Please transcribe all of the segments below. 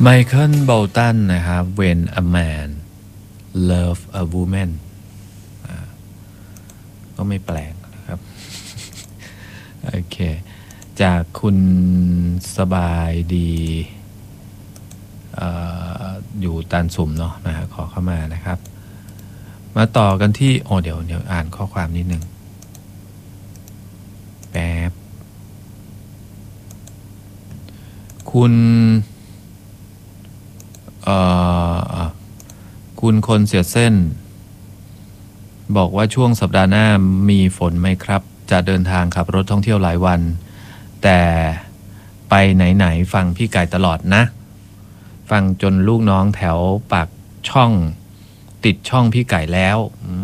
ไมเคิลโบลตันนะครับ When a man love a woman ก็ไม่แปลกนะครับโอเคจากคุณสบายดีอยู่ตันสุ่มเนาะนะฮะขอเข้ามานะครับมาต่อกันที่เดี๋ยวอ่านข้อความนิดนึงแป๊บคุณคนเสียเส้นบอกว่าช่วงสัปดาห์หน้ามีฝนไหมครับจะเดินทางขับรถท่องเที่ยวหลายวันแต่ไปไหนฟังพี่ไก่ตลอดนะฟังจนลูกน้องแถวปากช่องติดช่องพี่ไก่แล้ว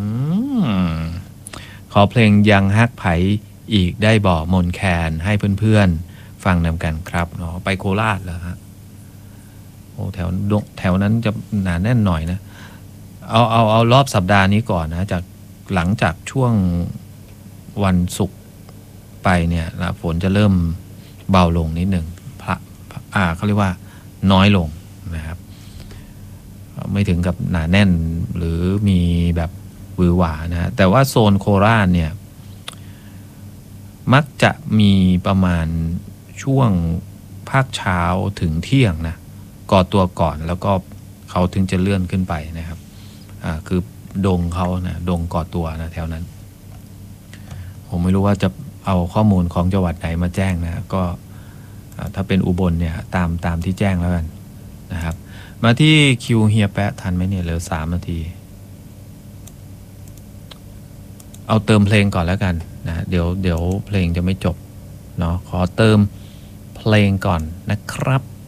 ขอเพลงยังฮักไผอีกได้บ่มนแคนให้เพื่อนๆฟังนำกันครับเนาะไปโคราชเหรอฮะแถวนั้นจะหนาแน่นหน่อยนะเอารอบสัปดาห์นี้ก่อนนะจากหลังจากช่วงวันศุกร์ไปเนี่ยนะฝนจะเริ่มเบาลงนิดหนึ่งเขาเรียกว่าน้อยลงนะครับไม่ถึงกับหนาแน่นหรือมีแบบหวือหวานะแต่ว่าโซนโคราชเนี่ยมักจะมีประมาณช่วงภาคเช้าถึงเที่ยงนะก่อตัวก่อนแล้วก็เขาถึงจะเลื่อนขึ้นไปนะครับคือดงเขานะดงก่อตัวนะแถวนั้นผมไม่รู้ว่าจะเอาข้อมูลของจังหวัดไหนมาแจ้งนะก็ถ้าเป็นอุบลเนี่ยตามที่แจ้งแล้วกันนะครับมาที่คิวเฮียแปะทันไหมเนี่ยเหลือ3 นาทีเอาเติมเพลงก่อนแล้วกันนะเดี๋ยวเพลงจะไม่จบเนาะขอเติมเพลงก่อนนะครับ